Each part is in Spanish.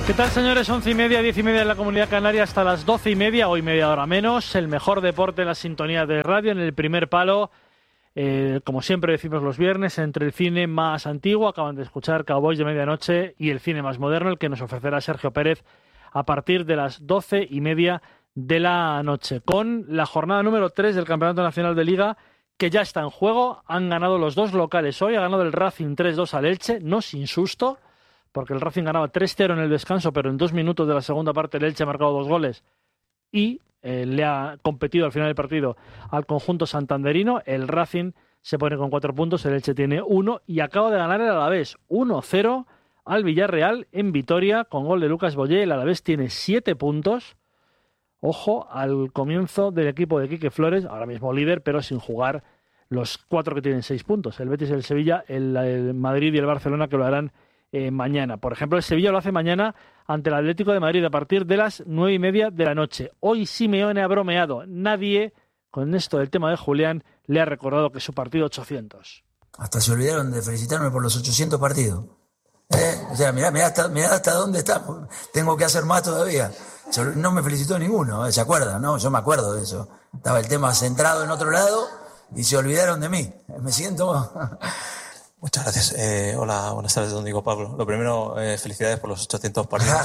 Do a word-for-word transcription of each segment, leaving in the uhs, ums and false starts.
¿Qué tal, señores? Once y media, diez y media en la Comunidad Canaria, hasta las doce y media, hoy media hora menos. El mejor deporte en la sintonía de radio, en el primer palo. Eh, como siempre decimos los viernes, entre el cine más antiguo, acaban de escuchar Cowboys de Medianoche, y el cine más moderno, el que nos ofrecerá Sergio Pérez a partir de las doce y media de la noche. Con la jornada número tres del Campeonato Nacional de Liga, que ya está en juego. Han ganado los dos locales hoy. Ha ganado el Racing tres dos al Elche, no sin susto, porque el Racing ganaba tres cero en el descanso, pero en dos minutos de la segunda parte el Elche ha marcado dos goles y eh, le ha competido al final del partido al conjunto santanderino. El Racing se pone con cuatro puntos, el Elche tiene uno y acaba de ganar el Alavés uno cero al Villarreal en Vitoria con gol de Lucas Boyé. El Alavés tiene siete puntos. Ojo al comienzo del equipo de Quique Flores, ahora mismo líder, pero sin jugar los cuatro que tienen seis puntos. El Betis, el Sevilla, el, el Madrid y el Barcelona, que lo harán eh, mañana. Por ejemplo, el Sevilla lo hace mañana ante el Atlético de Madrid a partir de las nueve y media de la noche. Hoy Simeone ha bromeado. Nadie, con esto del tema de Julián, le ha recordado que su partido ochocientos. Hasta se olvidaron de felicitarme por los ochocientos partidos. ¿Eh? O sea, mirá, mirá, hasta, mirá hasta dónde estamos. Tengo que hacer más todavía. No me felicitó ninguno, ¿eh? ¿Se acuerdan? No, yo me acuerdo de eso. Estaba el tema centrado en otro lado y se olvidaron de mí. Me siento... Muchas gracias. Eh, hola, buenas tardes, don Diego Pablo. Lo primero, eh, felicidades por los ochocientos partidos.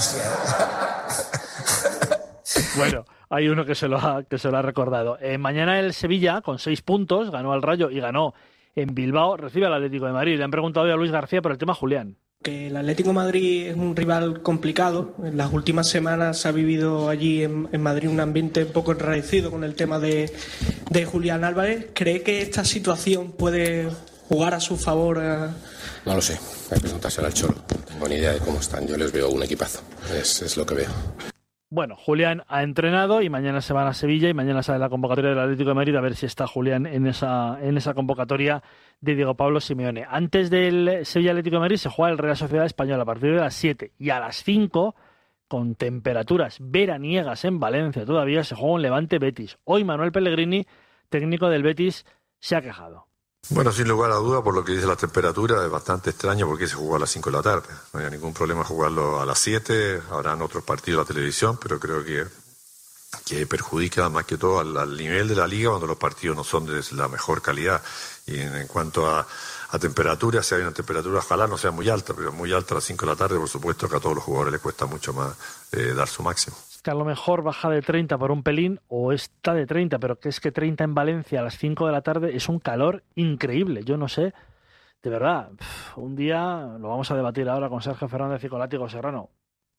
Gracias. Bueno, hay uno que se lo ha, que se lo ha recordado. Eh, mañana el Sevilla, con seis puntos, ganó al Rayo y ganó en Bilbao, recibe al Atlético de Madrid. Le han preguntado hoy a Luis García por el tema Julián. Que el Atlético de Madrid es un rival complicado. En las últimas semanas se ha vivido allí en, en Madrid un ambiente un poco enrarecido con el tema de, de Julián Álvarez. ¿Cree que esta situación puede jugar a su favor? A... No lo sé, hay que preguntárselo al Cholo. No tengo ni idea de cómo están. Yo les veo un equipazo, es, es lo que veo. Bueno, Julián ha entrenado y mañana se van a Sevilla y mañana sale la convocatoria del Atlético de Madrid a ver si está Julián en esa, en esa convocatoria de Diego Pablo Simeone. Antes del Sevilla Atlético de Madrid se juega el Real Sociedad Española a partir de las siete y a las cinco, con temperaturas veraniegas en Valencia todavía, se juega un Levante Betis. Hoy Manuel Pellegrini, técnico del Betis, se ha quejado. Bueno, sin lugar a duda, por lo que dice la temperatura, es bastante extraño porque se jugó a las cinco de la tarde. No hay ningún problema jugarlo a las siete, habrán otros partidos en la televisión, pero creo que, que perjudica más que todo al, al nivel de la liga cuando los partidos no son de la mejor calidad. Y en, en cuanto a, a temperatura, si hay una temperatura, ojalá no sea muy alta, pero muy alta a las cinco de la tarde, por supuesto que a todos los jugadores les cuesta mucho más eh, dar su máximo. Que a lo mejor baja de treinta por un pelín o está de treinta, pero que es que treinta en Valencia a las cinco de la tarde es un calor increíble. Yo no sé, de verdad, un día lo vamos a debatir ahora con Sergio Fernández y con Látigo Serrano.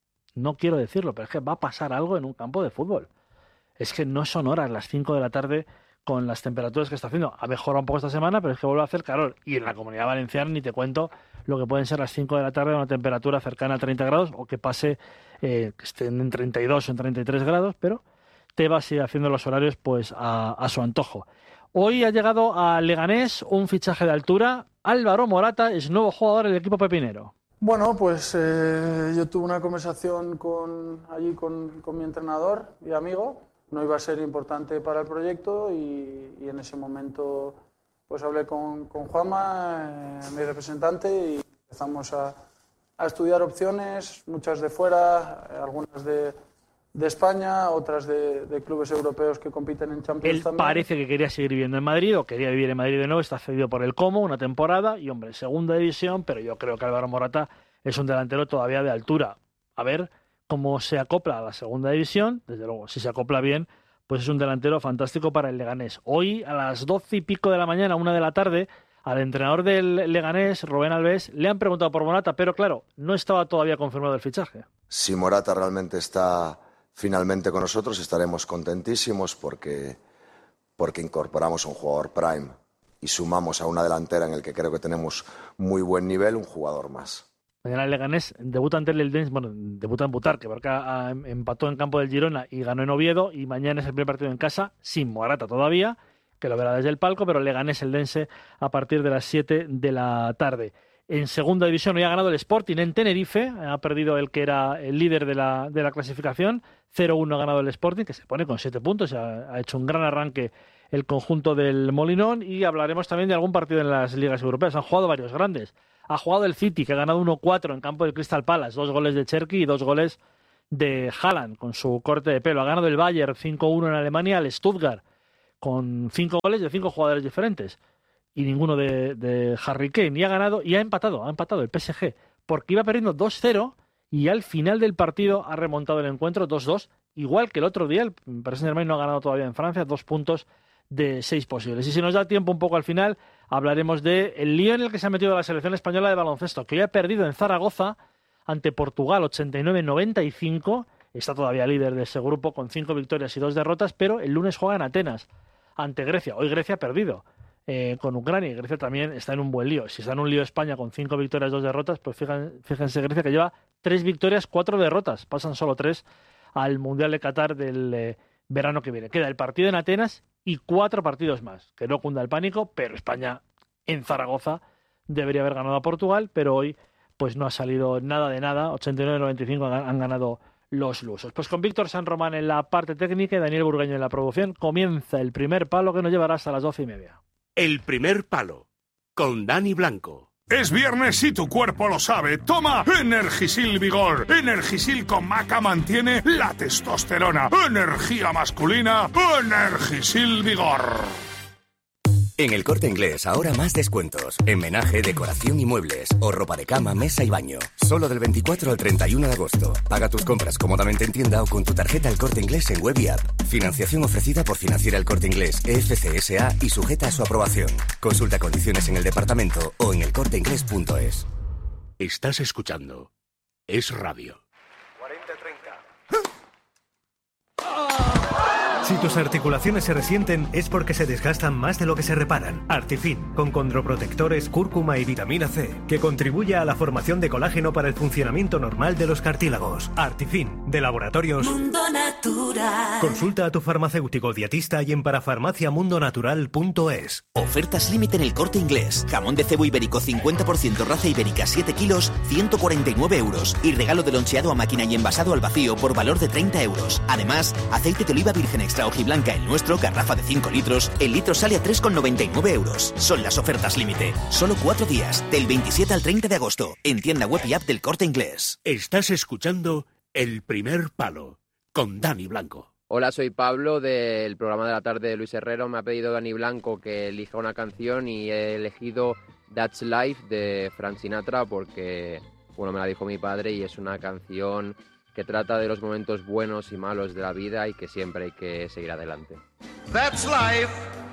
No quiero decirlo, pero es que va a pasar algo en un campo de fútbol. Es que no son horas las cinco de la tarde con las temperaturas que está haciendo. Ha mejorado un poco esta semana, pero es que vuelve a hacer calor. Y en la Comunidad Valenciana ni te cuento lo que pueden ser las cinco de la tarde a una temperatura cercana a treinta grados o que pase, eh, que estén en treinta y dos o en treinta y tres grados, pero te vas a ir haciendo los horarios pues a, a su antojo. Hoy ha llegado a Leganés un fichaje de altura. Álvaro Morata es nuevo jugador del equipo pepinero. Bueno, pues eh, yo tuve una conversación con, allí con, con mi entrenador y amigo. No iba a ser importante para el proyecto y, y en ese momento pues hablé con, con Juanma, eh, mi representante, y empezamos a, a estudiar opciones, muchas de fuera, algunas de, de España, otras de, de clubes europeos que compiten en Champions Él también. parece que quería seguir viviendo en Madrid o quería vivir en Madrid de nuevo, está cedido por el Como una temporada y, hombre, segunda división, pero yo creo que Álvaro Morata es un delantero todavía de altura. A ver cómo se acopla a la segunda división, desde luego, si se acopla bien, pues es un delantero fantástico para el Leganés. Hoy, a las doce y pico de la mañana, una de la tarde, al entrenador del Leganés, Rubén Alves, le han preguntado por Morata, pero claro, no estaba todavía confirmado el fichaje. Si Morata realmente está finalmente con nosotros, estaremos contentísimos porque, porque incorporamos a un jugador prime y sumamos a una delantera en el que creo que tenemos muy buen nivel, un jugador más. Mañana el Leganés debuta ante el Eldense, bueno, debuta en Butarque, porque ha, empató en campo del Girona y ganó en Oviedo, y mañana es el primer partido en casa, sin Morata todavía, que lo verá desde el palco, pero Leganés Eldense a partir de las siete de la tarde. En segunda división hoy ha ganado el Sporting en Tenerife, ha perdido el que era el líder de la, de la clasificación, cero uno ha ganado el Sporting, que se pone con siete puntos, ha, ha hecho un gran arranque el conjunto del Molinón, y hablaremos también de algún partido en las ligas europeas. Han jugado varios grandes. Ha jugado el City, que ha ganado uno cuatro en campo del Crystal Palace, dos goles de Cherki y dos goles de Haaland con su corte de pelo. Ha ganado el Bayern cinco uno en Alemania al Stuttgart con cinco goles de cinco jugadores diferentes y ninguno de, de Harry Kane. Y ha ganado y ha empatado, ha empatado el P S G porque iba perdiendo dos cero y al final del partido ha remontado el encuentro dos dos, igual que el otro día. El Paris Saint-Germain no ha ganado todavía en Francia, dos puntos de seis posibles. Y si nos da tiempo un poco al final, hablaremos del lío en el que se ha metido la selección española de baloncesto, que hoy ha perdido en Zaragoza ante Portugal ochenta y nueve noventa y cinco. Está todavía líder de ese grupo con cinco victorias y dos derrotas, pero el lunes juega en Atenas ante Grecia. Hoy Grecia ha perdido eh, con Ucrania y Grecia también está en un buen lío. Si está en un lío España con cinco victorias y dos derrotas, pues fíjense, fíjense Grecia que lleva tres victorias, cuatro derrotas. Pasan solo tres al Mundial de Qatar del eh, verano que viene. Queda el partido en Atenas y cuatro partidos más. Que no cunda el pánico, pero España en Zaragoza debería haber ganado a Portugal, pero hoy pues no ha salido nada de nada. ochenta y nueve noventa y cinco han ganado los lusos. Pues con Víctor San Román en la parte técnica y Daniel Burgueño en la producción, comienza el primer palo que nos llevará hasta las doce y media. El primer palo, con Dani Blanco. Es viernes y tu cuerpo lo sabe. Toma Energisil Vigor. Energisil con maca mantiene la testosterona. Energía masculina. Energisil Vigor. En El Corte Inglés, ahora más descuentos. En menaje, decoración y muebles. O ropa de cama, mesa y baño. Solo del veinticuatro al treinta y uno de agosto. Paga tus compras cómodamente en tienda o con tu tarjeta El Corte Inglés en web y app. Financiación ofrecida por Financiera El Corte Inglés, E F C S A y sujeta a su aprobación. Consulta condiciones en el departamento o en elcorteinglés punto es. Estás escuchando Es Radio. Si tus articulaciones se resienten es porque se desgastan más de lo que se reparan. Artifin, con condroprotectores, cúrcuma y vitamina C, que contribuye a la formación de colágeno para el funcionamiento normal de los cartílagos. Artifin, de Laboratorios Mundo Natural. Consulta a tu farmacéutico dietista y en parafarmacia mundo natural punto es. Ofertas límite en El Corte Inglés. Jamón de cebo ibérico cincuenta por ciento raza ibérica siete kilos, ciento cuarenta y nueve euros. Y regalo de loncheado a máquina y envasado al vacío por valor de treinta euros. Además, aceite de oliva virgen extra hojiblanca el nuestro, garrafa de cinco litros, el litro sale a tres con noventa y nueve euros. Son las ofertas límite. Solo cuatro días, del veintisiete al treinta de agosto, en tienda web y app del Corte Inglés. Estás escuchando El Primer Palo, con Dani Blanco. Hola, soy Pablo del programa de la tarde de Luis Herrero. Me ha pedido Dani Blanco que elija una canción y he elegido That's Life de Frank Sinatra porque, bueno, me la dijo mi padre y es una canción que trata de los momentos buenos y malos de la vida y que siempre hay que seguir adelante. That's life.